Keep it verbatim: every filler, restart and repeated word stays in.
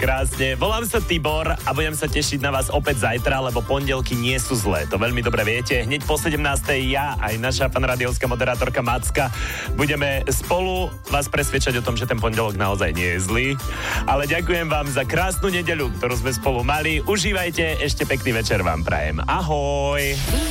Krásne. Volám sa Tibor a budem sa tešiť na vás opäť zajtra, lebo pondelky nie sú zlé. To veľmi dobre viete. Hneď po sedemnástej ja aj naša fanrádiovská moderátorka Macka budeme spolu vás presvedčať o tom, že ten pondelok naozaj nie je zlý. Ale ďakujem vám za krásnu nedeľu, ktorú sme spolu mali. Užívajte, ešte pekný večer vám prajem. Ahoj.